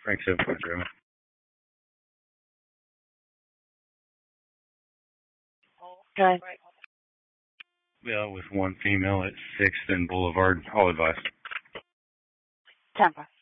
Frank 7.0. Okay. Yeah, with one female at 6th and Boulevard. All advice. Tampa.